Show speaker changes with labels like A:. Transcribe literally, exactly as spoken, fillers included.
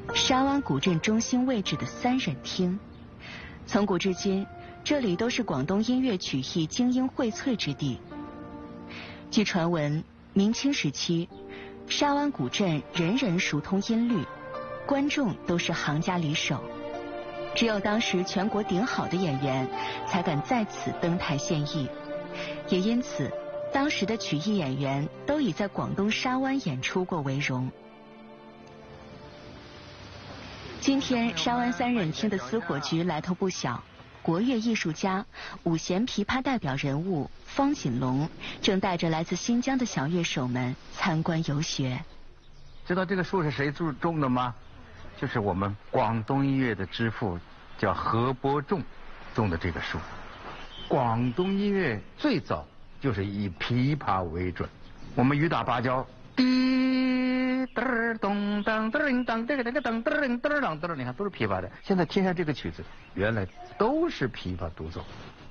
A: 沙湾古镇中心位置的三忍厅。从古至今，这里都是广东音乐曲艺精英荟萃之地。据传闻，明清时期，沙湾古镇人人熟通音律，观众都是行家里手，只有当时全国顶好的演员才敢在此登台献艺，也因此，当时的曲艺演员都以在广东沙湾演出过为荣。今天沙湾三忍厅的私火局来头不小，国乐艺术家、五弦琵琶代表人物方锦龙正带着来自新疆的小乐手们参观游学。
B: 知道这个树是谁种种的吗？就是我们广东音乐的之父，叫何伯仲种的这个树。广东音乐最早就是以琵琶为准，我们雨打芭蕉，滴嘚咚当嘚当这个这个当嘚嘚当嘚，你看都是琵琶的。现在听下这个曲子，原来都是琵琶独奏。